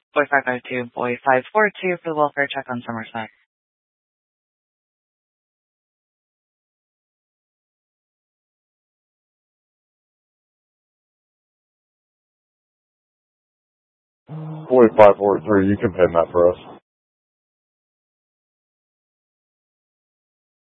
Boy 552, Boy 542 for the welfare check on Somerset. Boy 543, you can pin that for us.